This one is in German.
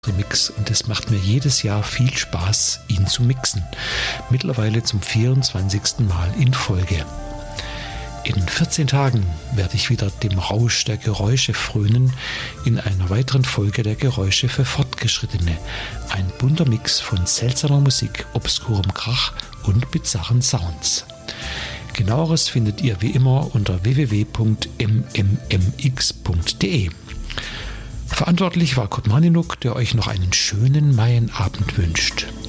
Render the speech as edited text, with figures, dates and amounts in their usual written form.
Mix und es macht mir jedes Jahr viel Spaß, ihn zu mixen. Mittlerweile zum 24. Mal in Folge. In 14 Tagen werde ich wieder dem Rausch der Geräusche frönen in einer weiteren Folge der Geräusche für Fortgeschrittene. Ein bunter Mix von seltsamer Musik, obskurem Krach und bizarren Sounds. Genaueres findet ihr wie immer unter www.mmmx.de. Verantwortlich war Kurt Maninuk, der euch noch einen schönen Maienabend wünscht.